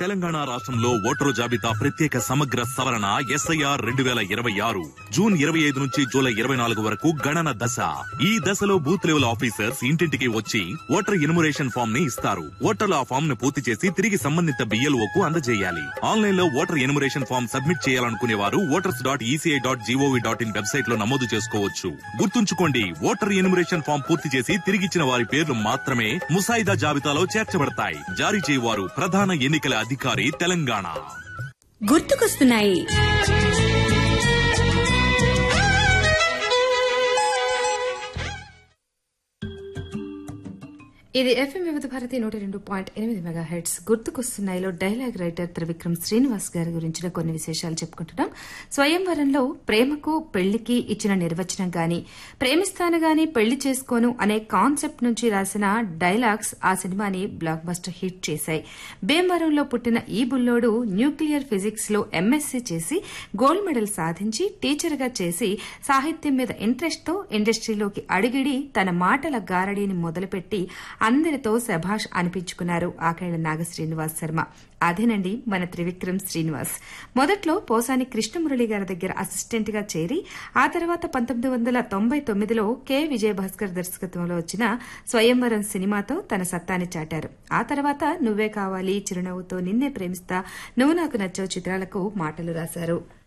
తెలంగాణ రాష్ట్రంలో ఓటరు జాబితా ప్రత్యేక సమగ్ర సవరణ ఎస్ఐఆర్ 2026 జూన్ 25 నుంచి జూలై 24 వరకు గణన దశ. ఈ దశలో బూత్ లెవెల్ ఆఫీసర్స్ ఇంటింటికి వచ్చి ఓటర్ ఎన్యుమరేషన్ ఫామ్ ని ఇస్తారు. ఓటర్లు ఆ ఫామ్ ను పూర్తి చేసి తిరిగి సంబంధిత BLOకు అందజేయాలి. ఆన్లైన్ లో ఓటర్ ఎన్యుమరేషన్ ఫామ్ సబ్మిట్ చేయాలనుకునే వారు voters.eci.gov.in వెబ్సైట్ లో నమోదు చేసుకోవచ్చు. గుర్తుంచుకోండి, ఓటర్ ఎన్యుమరేషన్ ఫామ్ పూర్తి చేసి తిరిగిచ్చిన వారి పేర్లు మాత్రమే ముసాయిదా జాబితాలో చేర్చబడతాయి. జారీ చేయవారు ప్రధాన ఎన్నికల అధికారి, తెలంగాణ. గుర్తుకొస్తున్నాయి. ఇది FM వివిధ Bharati 102.8 megahertz. గుర్తుకొస్తున్నాయిలో dialogue writer Trivikram Srinivas గారి గురించిన కొన్ని విశేషాలు చెప్పుకుంటున్నాం. స్వయంవరంలో ప్రేమకు పెళ్లికి ఇచ్చిన నిర్వచనం గాని, ప్రేమిస్తాను గాని పెళ్లి చేసుకోను అనే కాన్సెప్ట్ నుంచి రాసిన డైలాగ్స్ ఆ సినిమాని బ్లాక్ బస్టర్ హిట్ చేశాయి. భీమవరంలో పుట్టిన ఈ బుల్లోడు న్యూక్లియర్ ఫిజిక్స్ లో MSc చేసి గోల్డ్ మెడల్ సాధించి టీచర్ గా చేసి సాహిత్యం మీద ఇంట్రెస్ట్ తో ఇండస్ట్రీలోకి అడిగిడి తన మాటల గారడీని మొదలుపెట్టి అందరితో శభాష్ అనిపించుకున్నారు ఆకేళ్ల నాగ శ్రీనివాస్ శర్మ. అదేనండి మన త్రివిక్రమ్ శ్రీనివాస్. మొదట్లో పోసాని కృష్ణమురళి గారి దగ్గర అసిస్టెంట్ గా చేరి ఆ తర్వాత 1999లో కె విజయభాస్కర్ దర్శకత్వంలో వచ్చిన స్వయంవరం సినిమాతో తన సత్తాని చాటారు. ఆ తర్వాత నువ్వే కావాలి, చిరునవ్వుతో, నిన్నే ప్రేమిస్తా, నువ్వు నాకు నచ్చావు చిత్రాలకు మాటలు రాశారు.